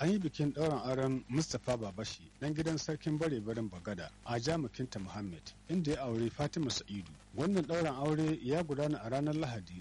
an yi bikin ɗaurin auren Mustapha Babashi ɗan gidan sarkin bare-baren Bagada a Jami'kinta Muhammad inda ya aure Fatima Sa'idu. Wannan ɗaurin aure ya gudana a ranar Lahadi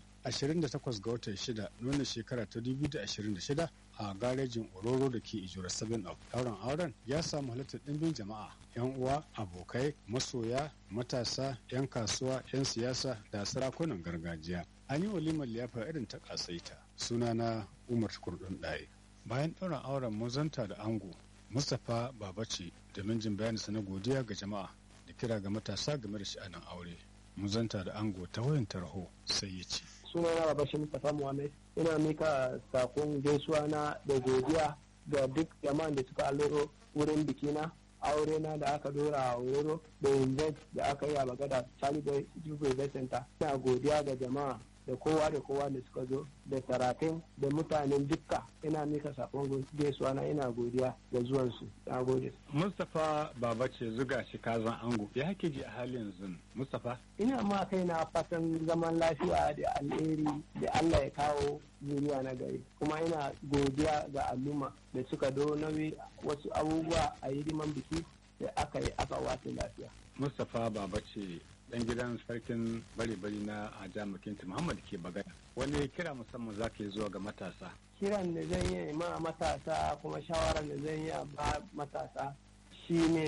28 ga watan 6 na shekara ta 2026 a garejin Ororo da ke Ijura 7 ɗaurin auren ya samu halartar ɗimbin jama'a, 'yan uwa, abokai, masoya, matasa, 'yan kasuwa, 'yan siyasa da sarakunan gargajiya. An yi walimar liyafa irin ta ƙasaita. Sunana Umar Kurdun Ɗaye. Bayan ɗaurin auren muzanta da ango Mustapha Babace domin jin bayaninsa na godiya ga jama'a da kira ga matasa game da sha'anin aure. Muzanta da ango ta wayan tarho sai ya ce. Sunana Babashi Mustapha Muhammad, ina mika sakon gaisuwa na da godiya ga duk jama'an da suka alluro wurin bikina, aure na da aka dora a wuro da invest da aka yi a Bagada Charlie Juve Invest Center. Ina godiya ga jama'a da kowa da suka zo da sarakai da mutanen dukka, ina mika sakon gaisuwa na, ina godiya da zuwansu. Na gode. Mustapha Babace zuga shi kazan ango ya hake ji a halin yanzu Mustapha? Ina ma kaina fatan zaman lafiya da alheri da Allah ya kawo zuriya na gari, kuma ina godiya ga al'umma da suka do nauyi wasu abubuwa a hidiman biki da aka yi aka wace lafiya. Mustapha Babace dan gidan sarkin bari-bari na a Jami'kinta Muhammad ke Bagada. Wani kira musamman za ka yi zuwa ga matasa? Kiran da zan yi ma matasa, kuma shawarar da zan yi ba matasa shine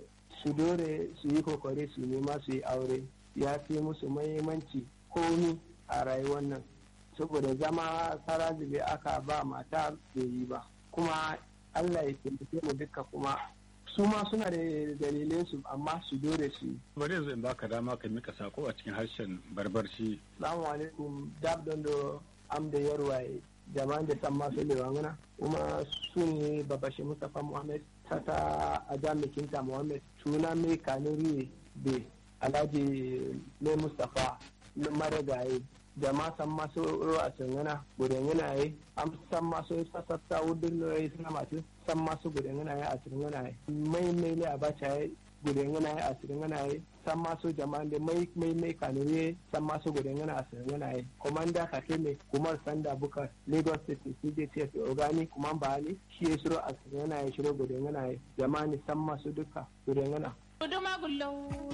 su dore su yi kokari su nema su yi aure, ya fi musu mahimmanci komi a rayuwar nan, saboda zama sarazibe aka ba mata bai yi ba. Kuma Allah ya taimake mu duka, kuma su ma suna da dalilin su, amma su dore su yi. Bari yanzu in baka dama ka mika sako a cikin harshen barbarci. Assalamu alaikum, dab don do am da yarwaye jama'an da san masu lewangana, kuma su ne Babashi Mustapha Muhammad tata a Jami'kinta Muhammad, suna mai kanuri be Alhaji mai Mustapha na marigaye jama'a san masu ruwa sangana gudun yanayi, an san masu sassa wudin loyi suna masu san masu gudun yanayi a cikin yanayi mai ne a bacha ya gudun yanayi a cikin yanayi, san masu jama'an da mai kanuri san masu gudun yanayi a cikin yanayi. Komanda kake mai kumar sanda bukar Lagos State CJTF organi kuma bahani shi ya shiro a cikin yanayi shiro gudun yanayi, jama'a ne san masu duka gudun yanayi.